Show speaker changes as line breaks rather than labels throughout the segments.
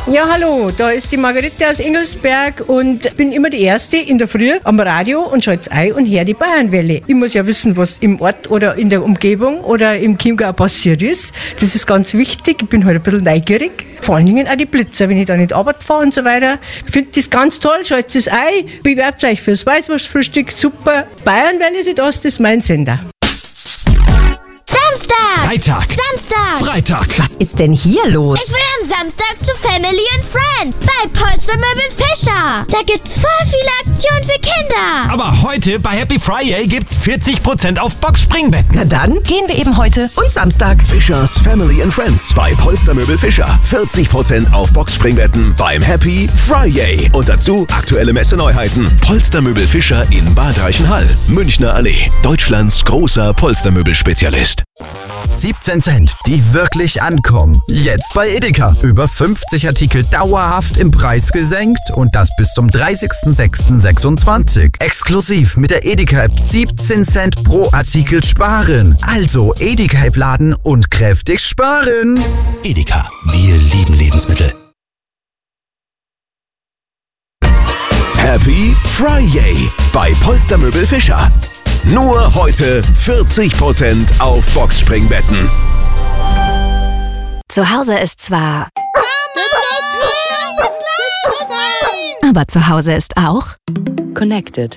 Ja, hallo, da ist die Margarete aus Engelsberg und bin immer die Erste in der Früh am Radio und schalte ein und höre die Bayernwelle. Ich muss ja wissen, was im Ort oder in der Umgebung oder im Chiemgau passiert ist. Das ist ganz wichtig. Ich bin halt ein bisschen neugierig. Vor allen Dingen auch die Blitzer, wenn ich da nicht Arbeit fahre und so weiter. Ich finde das ganz toll, schaltet es ein, bewerbt euch fürs Weißwurstfrühstück, super. Bayernwelle Südost, das ist mein Sender.
Samstag!
Freitag!
Samstag!
Freitag!
Was ist denn hier los?
Ich will am Samstag zu Family and Friends bei Polstermöbel Fischer. Da gibt's voll viele Aktionen für Kinder.
Aber heute bei Happy Friday gibt's 40% auf Boxspringbetten.
Na dann gehen wir eben heute und Samstag.
Fischers Family and Friends bei Polstermöbel Fischer. 40% auf Boxspringbetten beim Happy Friday. Und dazu aktuelle Messeneuheiten. Polstermöbel Fischer in Bad Reichenhall, Münchner Allee. Deutschlands großer Polstermöbelspezialist.
17 Cent, die wirklich ankommen. Jetzt bei Edeka. Über 50 Artikel dauerhaft im Preis gesenkt und das bis zum 30.06.26. Exklusiv mit der Edeka-App 17 Cent pro Artikel sparen. Also Edeka-App laden und kräftig sparen.
Edeka, wir lieben Lebensmittel. Happy Friday bei Polstermöbel Fischer. Nur heute 40% auf Boxspringbetten.
Zu Hause ist zwar... Aber zu Hause ist auch...
Connected.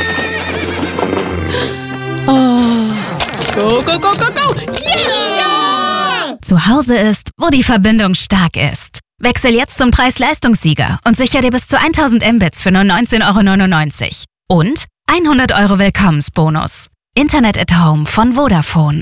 Oh. Go, go, go, go, go! Yeah!
Zu Hause ist, wo die Verbindung stark ist. Wechsel jetzt zum Preis-Leistungssieger und sichere dir bis zu 1000 Mbits für nur 19,99 €. Und 100 € Willkommensbonus. Internet at Home von Vodafone.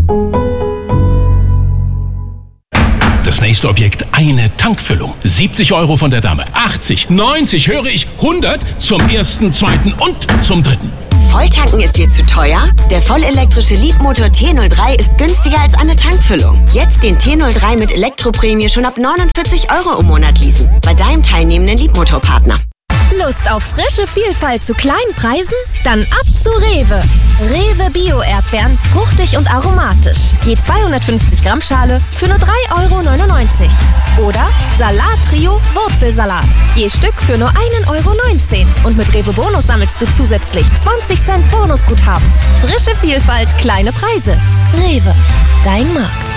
Das nächste Objekt, eine Tankfüllung. 70 € von der Dame. 80, 90, höre ich 100 zum ersten, zweiten und zum dritten.
Volltanken ist dir zu teuer? Der vollelektrische Leapmotor T03 ist günstiger als eine Tankfüllung. Jetzt den T03 mit Elektroprämie schon ab 49 € im Monat leasen. Bei deinem teilnehmenden Leapmotor-Partner.
Lust auf frische Vielfalt zu kleinen Preisen? Dann ab zu Rewe. Rewe Bio-Erdbeeren, fruchtig und aromatisch. Je 250 Gramm Schale für nur 3,99 €. Oder Salat-Trio Wurzelsalat. Je Stück für nur 1,19 €. Und mit Rewe Bonus sammelst du zusätzlich 20 Cent Bonusguthaben. Frische Vielfalt, kleine Preise. Rewe, dein Markt.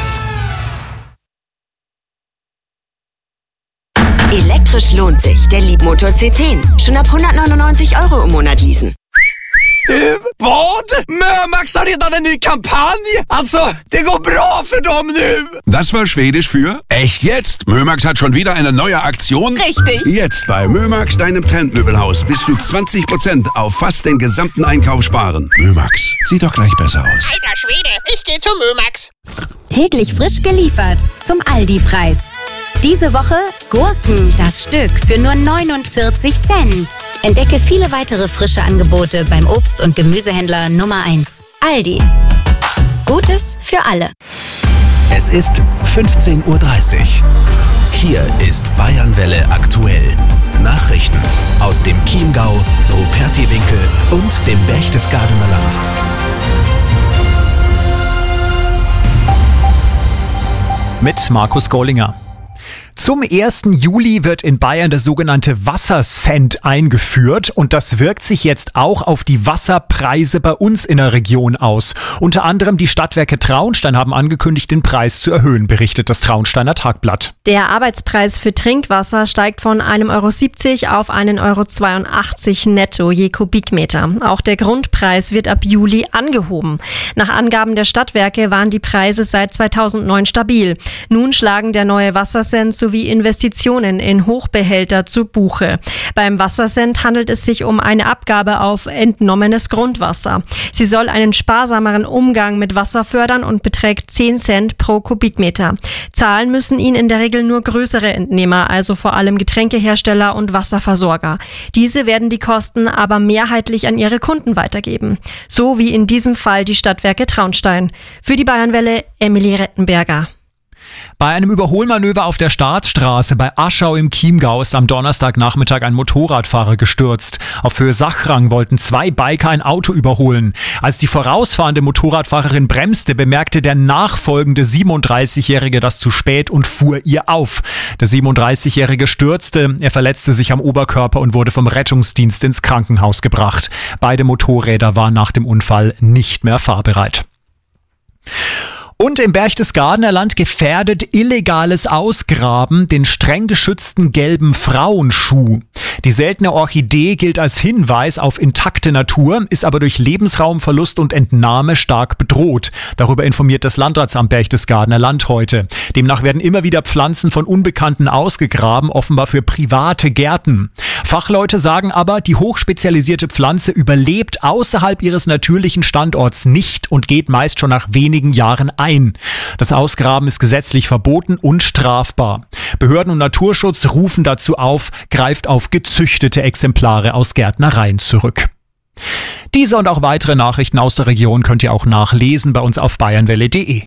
Elektrisch lohnt sich. Der Leapmotor C10. Schon ab 199 € im Monat leasen.
Du, vad? Mömax har redan en ny kampanj! Alltså, det går bra för dem nu!
Das war Schwedisch für echt jetzt. Mömax hat schon wieder eine neue Aktion.
Richtig.
Jetzt bei Mömax, deinem Trendmöbelhaus, bis zu 20% auf fast den gesamten Einkauf sparen. Mömax, sieht doch gleich besser aus.
Alter Schwede, ich gehe zu Mömax.
Täglich frisch geliefert zum Aldi-Preis. Diese Woche Gurken, das Stück für nur 49 Cent. Entdecke viele weitere frische Angebote beim Obst- und Gemüsehändler Nummer 1. Aldi. Gutes für alle.
Es ist 15:30 Uhr. Hier ist Bayernwelle aktuell. Nachrichten aus dem Chiemgau, Rupertiwinkel und dem Berchtesgadener Land.
Mit Markus Gollinger. Zum 1. Juli wird in Bayern der sogenannte Wassercent eingeführt und das wirkt sich jetzt auch auf die Wasserpreise bei uns in der Region aus. Unter anderem die Stadtwerke Traunstein haben angekündigt, den Preis zu erhöhen, berichtet das Traunsteiner Tagblatt.
Der Arbeitspreis für Trinkwasser steigt von 1,70 € auf 1,82 € netto je Kubikmeter. Auch der Grundpreis wird ab Juli angehoben. Nach Angaben der Stadtwerke waren die Preise seit 2009 stabil. Nun schlagen der neue Wassercent sowie Investitionen in Hochbehälter zu Buche. Beim Wassercent handelt es sich um eine Abgabe auf entnommenes Grundwasser. Sie soll einen sparsameren Umgang mit Wasser fördern und beträgt 10 Cent pro Kubikmeter. Zahlen müssen ihn in der Regel nur größere Entnehmer, also vor allem Getränkehersteller und Wasserversorger. Diese werden die Kosten aber mehrheitlich an ihre Kunden weitergeben. So wie in diesem Fall die Stadtwerke Traunstein. Für die Bayernwelle Emily Rettenberger.
Bei einem Überholmanöver auf der Staatsstraße bei Aschau im Chiemgau ist am Donnerstagnachmittag ein Motorradfahrer gestürzt. Auf Höhe Sachrang wollten 2 Biker ein Auto überholen. Als die vorausfahrende Motorradfahrerin bremste, bemerkte der nachfolgende 37-Jährige das zu spät und fuhr ihr auf. Der 37-Jährige stürzte, er verletzte sich am Oberkörper und wurde vom Rettungsdienst ins Krankenhaus gebracht. Beide Motorräder waren nach dem Unfall nicht mehr fahrbereit. Und im Berchtesgadener Land gefährdet illegales Ausgraben den streng geschützten gelben Frauenschuh. Die seltene Orchidee gilt als Hinweis auf intakte Natur, ist aber durch Lebensraumverlust und Entnahme stark bedroht. Darüber informiert das Landratsamt Berchtesgadener Land heute. Demnach werden immer wieder Pflanzen von Unbekannten ausgegraben, offenbar für private Gärten. Fachleute sagen aber, die hochspezialisierte Pflanze überlebt außerhalb ihres natürlichen Standorts nicht und geht meist schon nach wenigen Jahren ein. Das Ausgraben ist gesetzlich verboten und strafbar. Behörden und Naturschutz rufen dazu auf, greift auf gezüchtete Exemplare aus Gärtnereien zurück. Diese und auch weitere Nachrichten aus der Region könnt ihr auch nachlesen bei uns auf bayernwelle.de.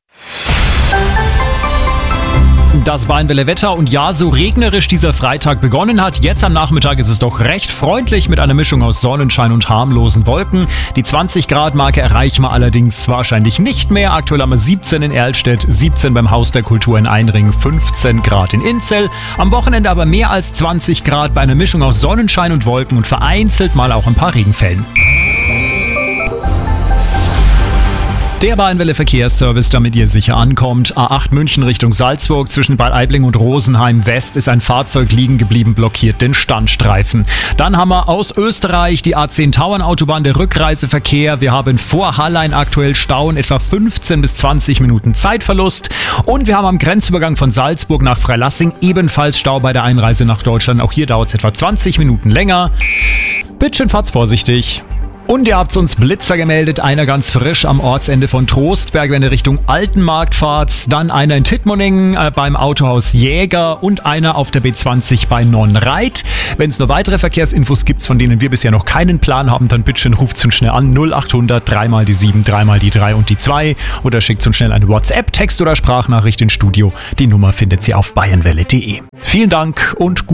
Das Bayernwelle-Wetter und ja, so regnerisch dieser Freitag begonnen hat. Jetzt am Nachmittag ist es doch recht freundlich mit einer Mischung aus Sonnenschein und harmlosen Wolken. Die 20-Grad-Marke erreichen wir allerdings wahrscheinlich nicht mehr. Aktuell haben wir 17 in Erlstedt, 17 beim Haus der Kultur in Einring, 15 Grad in Inzell. Am Wochenende aber mehr als 20 Grad bei einer Mischung aus Sonnenschein und Wolken und vereinzelt mal auch ein paar Regenfällen. Der Bayernwelle-Verkehrsservice, damit ihr sicher ankommt. A8 München Richtung Salzburg. Zwischen Bad Aibling und Rosenheim West ist ein Fahrzeug liegen geblieben, blockiert den Standstreifen. Dann haben wir aus Österreich die A10 Tauernautobahn, der Rückreiseverkehr. Wir haben vor Hallein aktuell Stauen, etwa 15 bis 20 Minuten Zeitverlust. Und wir haben am Grenzübergang von Salzburg nach Freilassing ebenfalls Stau bei der Einreise nach Deutschland. Auch hier dauert es etwa 20 Minuten länger. Bitte fahrt's vorsichtig. Und ihr habt uns Blitzer gemeldet, einer ganz frisch am Ortsende von Trostberg, wenn ihr Richtung Altenmarkt fahrt, dann einer in Tittmoningen beim Autohaus Jäger und einer auf der B20 bei Nonnreit. Wenn es noch weitere Verkehrsinfos gibt, von denen wir bisher noch keinen Plan haben, dann bitte ruft uns schnell an 0800 3 mal die 7, 3 mal die 3 und die 2 oder schickt uns schnell eine WhatsApp, Text oder Sprachnachricht ins Studio. Die Nummer findet ihr auf bayernwelle.de. Vielen Dank und gut.